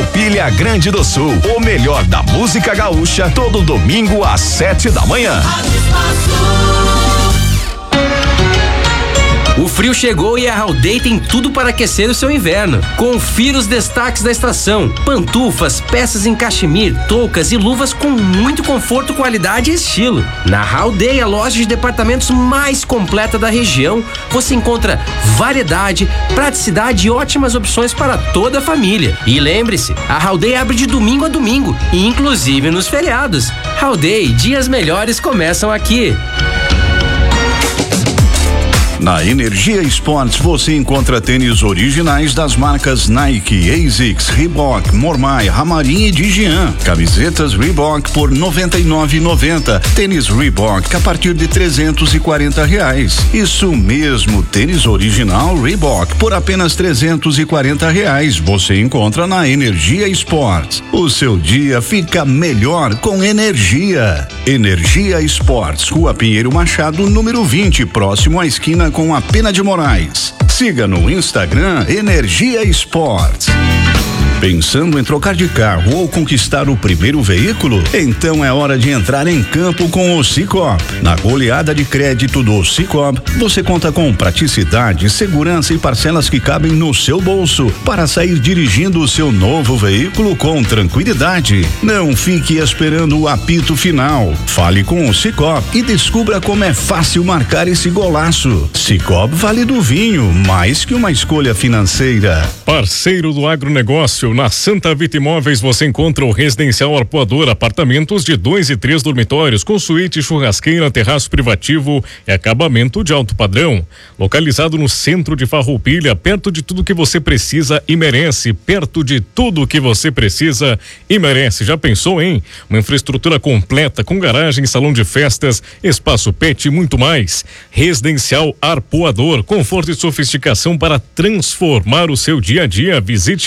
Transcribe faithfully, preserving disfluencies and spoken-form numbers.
Farroupilha Grande do Sul. O melhor da música gaúcha, todo domingo às sete da manhã. O frio chegou e a Haldei tem tudo para aquecer o seu inverno. Confira os destaques da estação: pantufas, peças em cachemir, toucas e luvas com muito conforto, qualidade e estilo. Na Haldei, a loja de departamentos mais completa da região, você encontra variedade, praticidade e ótimas opções para toda a família. E lembre-se, a Haldei abre de domingo a domingo, inclusive nos feriados. Haldei, dias melhores começam aqui. Na Energia Esportes você encontra tênis originais das marcas Nike, ASICS, Reebok, Mormai, Ramarim e Digian. Camisetas Reebok por noventa e nove reais e noventa centavos. Tênis Reebok a partir de trezentos e quarenta reais. Isso mesmo, tênis original Reebok por apenas trezentos e quarenta reais. Você encontra na Energia Esportes. O seu dia fica melhor com energia. Energia Esportes, Rua Pinheiro Machado, número vinte, próximo à esquina com a Pena de Moraes. Siga no Instagram Energia Esportes. Pensando em trocar de carro ou conquistar o primeiro veículo? Então é hora de entrar em campo com o Sicoob. Na goleada de crédito do Sicoob, você conta com praticidade, segurança e parcelas que cabem no seu bolso para sair dirigindo o seu novo veículo com tranquilidade. Não fique esperando o apito final. Fale com o Sicoob e descubra como é fácil marcar esse golaço. Sicoob Vale do Vinho, mais que uma escolha financeira. Parceiro do agronegócio. Na Santa Vita Imóveis você encontra o Residencial Arpoador, apartamentos de dois e três dormitórios com suíte, churrasqueira, terraço privativo e acabamento de alto padrão. Localizado no centro de Farroupilha, perto de tudo que você precisa e merece, perto de tudo que você precisa e merece. Já pensou, hein? Uma infraestrutura completa com garagem, salão de festas, espaço pet e muito mais. Residencial Arpoador, conforto e sofisticação para transformar o seu dia a dia. Visite